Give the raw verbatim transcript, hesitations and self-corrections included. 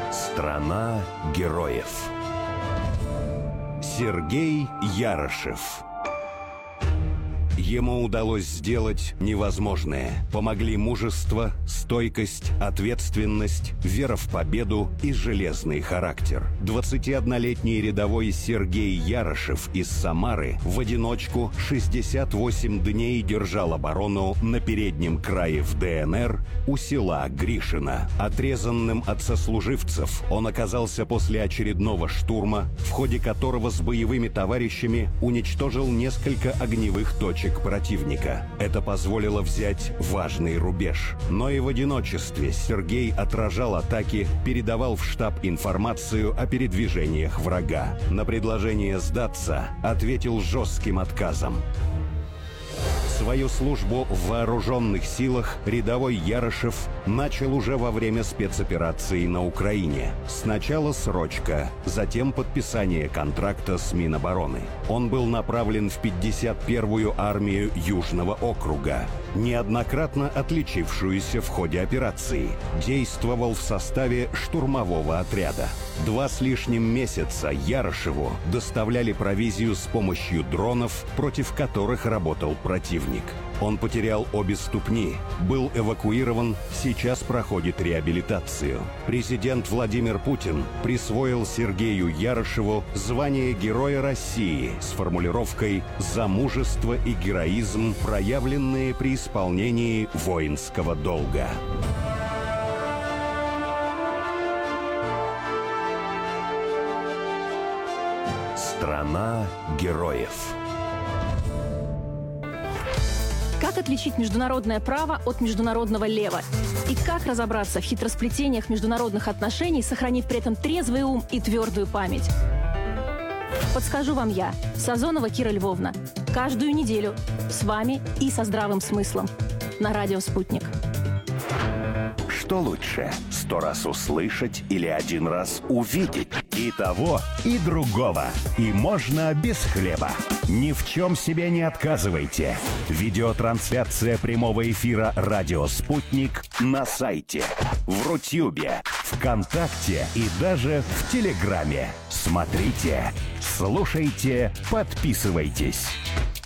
Страна героев. Сергей Ярошев. Ему удалось сделать невозможное. Помогли мужество, стойкость, ответственность, вера в победу и железный характер. двадцатиоднолетний рядовой Сергей Ярошев из Самары в одиночку шестьдесят восемь дней держал оборону на переднем крае в ДНР у села Гришино. Отрезанным от сослуживцев он оказался после очередного штурма, в ходе которого с боевыми товарищами уничтожил несколько огневых точек противника. Это позволило взять важный рубеж. Но и в одиночестве Сергей отражал атаки, передавал в штаб информацию о передвижениях врага. На предложение сдаться ответил жестким отказом. Свою службу в вооруженных силах рядовой Ярошев начал уже во время спецоперации на Украине. Сначала срочка, затем подписание контракта с Минобороны. Он был направлен в пятьдесят первую армию Южного округа, неоднократно отличившуюся в ходе операции. Действовал в составе штурмового отряда. Два с лишним месяца Ярошеву доставляли провизию с помощью дронов, против которых работал противник. Он потерял обе ступни, был эвакуирован, сейчас проходит реабилитацию. Президент Владимир Путин присвоил Сергею Ярошеву звание Героя России с формулировкой «За мужество и героизм, проявленные при исполнении воинского долга». Страна героев. Как отличить международное право от международного лева? И как разобраться в хитросплетениях международных отношений, сохранив при этом трезвый ум и твердую память? Подскажу вам я, Сазонова Кира Львовна. Каждую неделю с вами и со здравым смыслом. На радио «Спутник». Что лучше, сто раз услышать или один раз увидеть? И того, и другого. И можно без хлеба. Ни в чем себе не отказывайте. Видеотрансляция прямого эфира «Радио Спутник» на сайте, в Рутюбе, ВКонтакте и даже в Телеграме. Смотрите, слушайте, подписывайтесь.